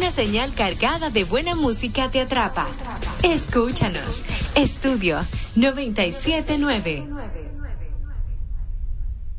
una señal cargada de buena música te atrapa. Escúchanos. Estudio 979.